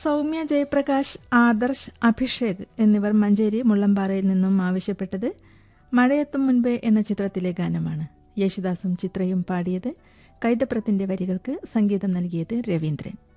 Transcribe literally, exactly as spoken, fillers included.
സൗമ്യ ജയപ്രകാശ്, ആദർശ്, അഭിഷേക് എന്നിവർ മഞ്ചേരി മുള്ളമ്പാറയിൽ നിന്നും ആവശ്യപ്പെട്ടത് മഴയെത്തും മുൻപേ എന്ന ചിത്രത്തിലെ ഗാനമാണ്. യേശുദാസും ചിത്രയും പാടിയത്. കൈതപ്രത്തിന്റെ വരികൾക്ക് സംഗീതം നൽകിയത് രവീന്ദ്രൻ.